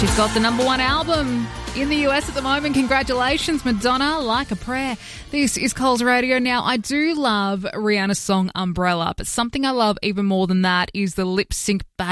She's got the number one album in the US at the moment. Congratulations, Madonna, Like a Prayer. This is Coles Radio. Now, I do love Rihanna's song Umbrella, but something I love even more than that is the lip sync